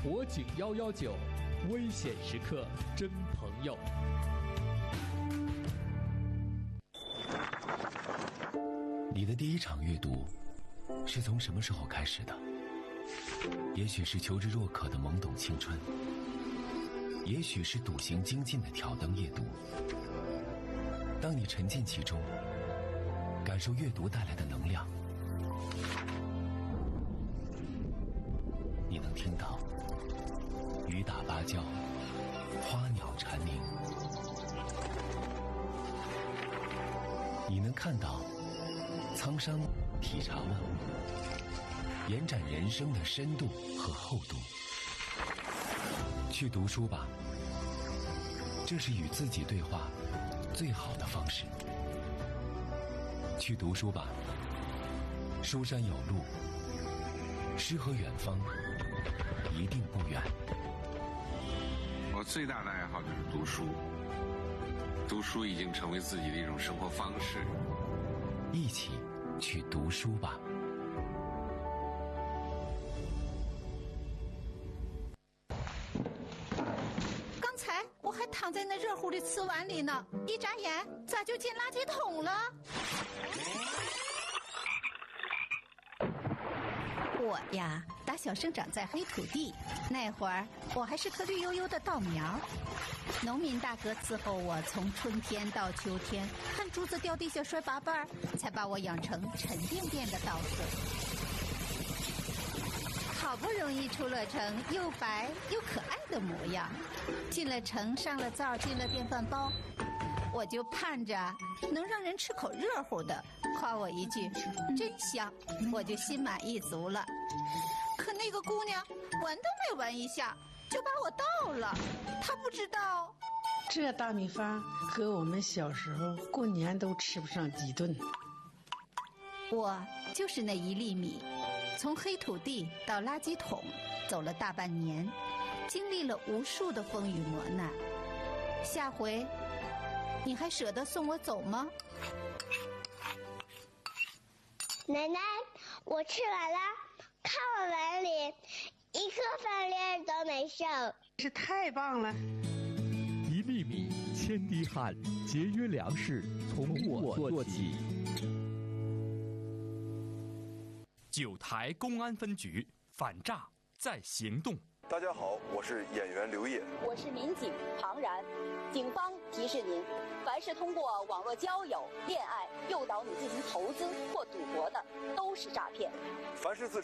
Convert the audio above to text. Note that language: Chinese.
火警119，危险时刻真朋友。 你的第一场阅读是从什么时候开始的？也许是求知若渴的懵懂青春，也许是笃行精进的挑灯夜读。当你沉浸其中，感受阅读带来的能量，你能听到雨打芭蕉，花鸟蝉鸣，你能看到沧桑体察万物，延展人生的深度和厚度。去读书吧，这是与自己对话最好的方式。去读书吧，书山有路，诗和远方一定不远。 我最大的爱好就是读书，读书已经成为自己的一种生活方式。 一起去读书吧。 刚才我还躺在那热乎的瓷碗里呢，一眨眼咋就进垃圾桶了？我呀，打小生长在黑土地，那会儿我还是颗绿油油的稻苗。农民大哥伺候我从春天到秋天，看竹子掉地下摔八瓣，才把我养成沉甸甸的稻穗。好不容易出了城，又白又可爱的模样，进了城，上了灶，进了电饭煲，我就盼着能让人吃口热乎的，夸我一句真香，我就心满意足了。可那个姑娘闻都没闻一下就把我倒了，她不知道这大米饭和我们小时候过年都吃不上几顿。 我就是那一粒米，从黑土地到垃圾桶走了大半年，经历了无数的风雨磨难。下回你还舍得送我走吗？ 奶奶，我吃完了，看我碗里一颗饭粒儿都没剩。 这太棒了！ 一粒米，千滴汗，节约粮食，从我做起。 九台公安分局反诈在行动。 大家好，我是演员刘烨， 我是民警庞然。警方提示您，凡是通过网络交友、恋爱诱导你进行投资或赌博的，都是诈骗。 凡是自